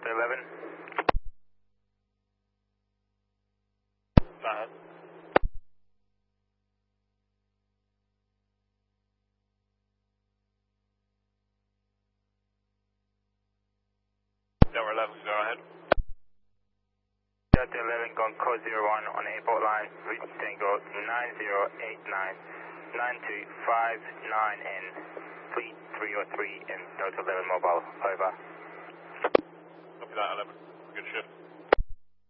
Delta 11. Go ahead. Delta 11, go ahead. Delta 11 going code 01 on the airport line, reach Tango 9089 9259N, fleet 303 in Delta 11 mobile, over. Copy that, 11. Good shift.